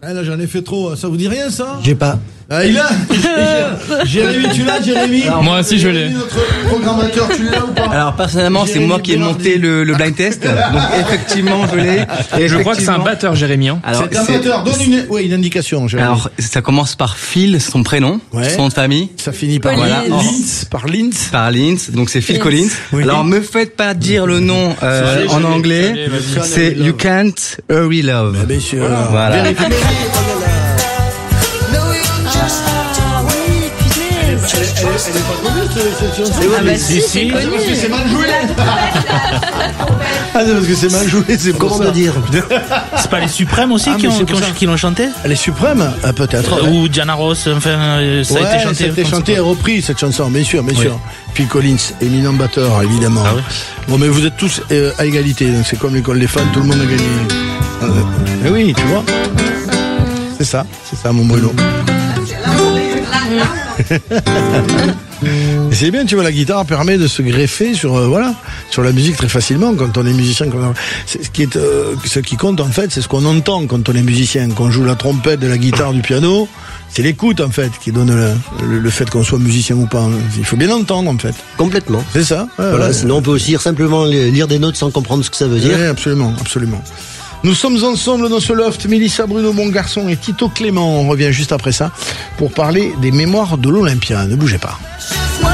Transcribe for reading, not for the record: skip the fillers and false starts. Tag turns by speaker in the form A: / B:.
A: Ah là, j'en ai fait trop. Ça vous dit rien, ça?
B: J'ai pas.
A: Ah, il a Jérémy, tu l'as, Jérémy?
C: Alors, moi aussi, je l'ai.
A: Notre programmateur, tu l'as ou pas?
D: Alors personnellement, c'est moi qui ai monté le blind test. Donc effectivement, je l'ai. Et
C: Je crois que c'est un batteur, Jérémy. Hein.
D: Alors,
A: C'est un batteur. Donne une indication, Jérémy.
D: alors, ça commence par Phil, son prénom,
A: Ouais.
D: son nom de famille.
A: Ça finit par
D: Voilà.
A: Linz. Par Linz.
D: Par Linz, donc c'est Phil Collins.
A: Oui.
D: Alors me faites pas dire le nom en anglais.
C: Allez, vas-y.
D: C'est You Can't Hurry Love.
A: Bien sûr.
D: Voilà.
A: Vérifiez. Elle est pas connue, cette chanson.
E: Ah bah si, c'est
A: Parce que
E: connu.
A: c'est mal joué. Ah, c'est parce que c'est mal joué, c'est pour
B: Comment
A: ça.
B: me dire?
F: C'est pas les Suprêmes aussi
A: Ah, mais c'est pour ça.
F: qui l'ont chanté?
A: Elle est suprême, peut-être.
F: Ou Diana Ross, enfin, ça a été chanté.
A: Ça a été
F: comme
A: chanté et
F: ça.
A: repris, cette chanson, bien sûr, bien sûr. Phil Collins, éminent batteur, évidemment.
F: Ah ouais.
A: Bon, mais vous êtes tous à égalité, donc c'est comme l'école des fans, tout le monde a gagné. Mais oui, tu vois. C'est ça, mon Bruno. Et c'est bien, tu vois, la guitare permet de se greffer sur sur la musique très facilement quand on est musicien. Ce qui compte en fait, c'est ce qu'on entend quand on est musicien, qu'on joue la trompette, de la guitare, du piano. C'est l'écoute en fait qui donne le fait qu'on soit musicien ou pas. Il faut bien entendre en fait.
B: Complètement.
A: C'est ça. Ouais,
B: Voilà,
A: ouais.
B: sinon on peut aussi simplement lire des notes sans comprendre ce que ça veut dire.
A: Oui, absolument, absolument. Nous sommes ensemble dans ce loft, Mélissa Bruno, mon garçon, et Tito Clément. On revient juste après ça pour parler des mémoires de l'Olympia. Ne bougez pas.